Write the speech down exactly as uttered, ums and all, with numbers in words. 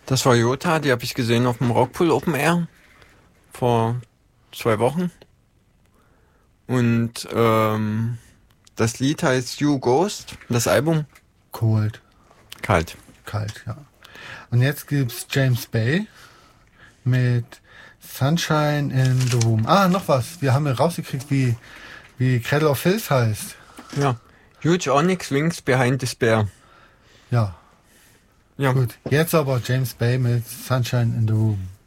Das war Jota, die habe ich gesehen auf dem Rockpool Open Air vor zwei Wochen. Und ähm, das Lied heißt You Ghost, das Album Cold. Kalt. Kalt, ja. Und jetzt gibt's James Bay mit Sunshine in the Room. Ah, noch was. Wir haben ja rausgekriegt, wie, wie Cradle of Filth heißt. Ja. Huge Onyx Wings Behind Despair. Ja. Ja. Gut. Jetzt aber James Bay mit Sunshine in the Room.